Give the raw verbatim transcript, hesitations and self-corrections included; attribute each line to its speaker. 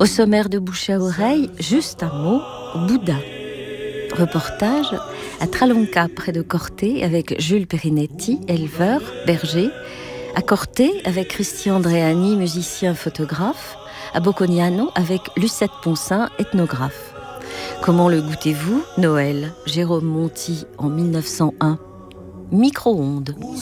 Speaker 1: Au sommaire de Bouche à oreille, juste un mot, Bouddha. Reportage à Tralonca, près de Corté, avec Jules Perinetti, éleveur, berger. À Corté, avec Christian Andreani, musicien, photographe. À Bocconiano, avec Lucette Poncin, ethnographe. Comment le goûtez-vous, Noël? Jérôme Monti, en mille neuf cent un. Micro-ondes.